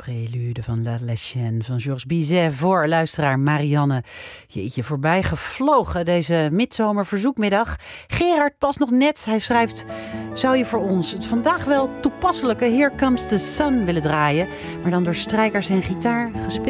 Prélude van La Lachaine van Georges Bizet voor luisteraar Marianne. Jeetje, voorbij gevlogen deze midzomerverzoekmiddag. Gerard pas nog net. Hij schrijft: zou je voor ons het vandaag wel toepasselijke Here Comes the Sun willen draaien, maar dan door strijkers en gitaar gespeeld